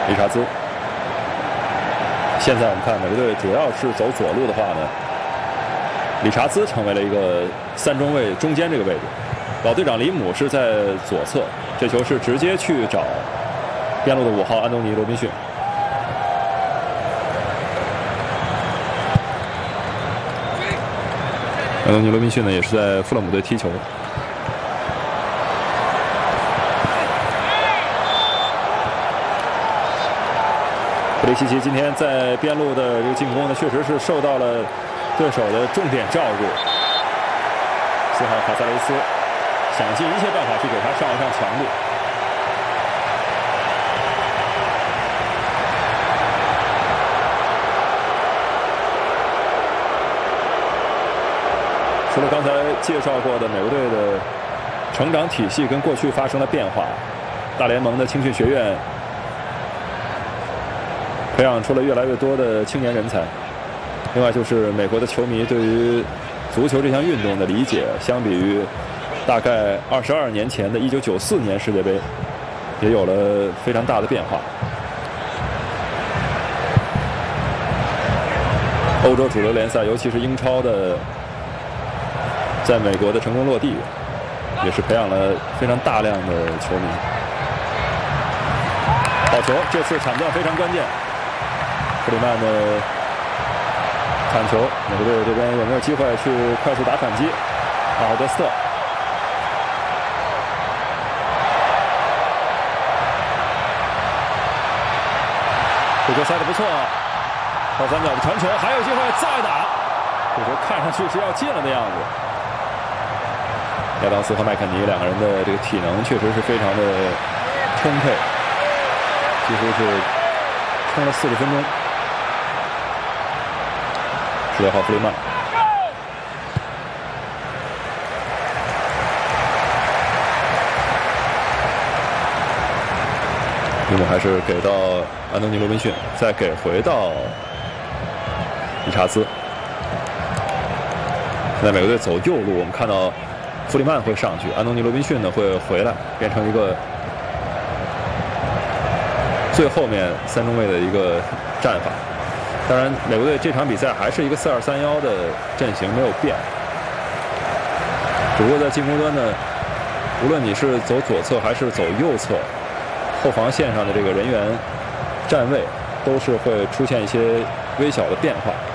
理查兹。现在我们看美国队主要是走左路的话呢，理查兹成为了一个三中卫中间这个位置，老队长里姆是在左侧，这球是直接去找边路的5号安东尼·罗宾逊。安东尼·罗宾逊呢也是在富勒姆队踢球。普利西奇今天在边路的这个进攻呢，确实是受到了对手的重点照顾。4号卡萨雷斯想尽一切办法去给他上一上强度。除了刚才介绍过的美国队的成长体系跟过去发生了变化，大联盟的青训学院培养出了越来越多的青年人才。另外就是美国的球迷对于足球这项运动的理解，相比于大概22年前的1994年世界杯，也有了非常大的变化。欧洲主流联赛，尤其是英超的，在美国的成功落地，也是培养了非常大量的球迷。好球，这次铲断非常关键。弗里曼的铲球，美国队这边有没有机会去快速打反击？阿尔德斯特，这球塞得不错，后三角的传球，还有机会再打。这球看上去是要进了的样子。亚当斯和麦肯尼两个人的这个体能确实是非常的充沛，几乎是撑了40分钟。16号弗里曼，那么还是给到安东尼·罗宾逊，再给回到理查兹。现在美国队走右路，我们看到弗里曼会上去，安东尼·罗宾逊呢会回来，变成一个最后面三中卫的一个战法。当然，美国队这场比赛还是一个4-2-3-1的阵型，没有变。只不过在进攻端呢，无论你是走左侧还是走右侧，后防线上的这个人员站位都是会出现一些微小的变化。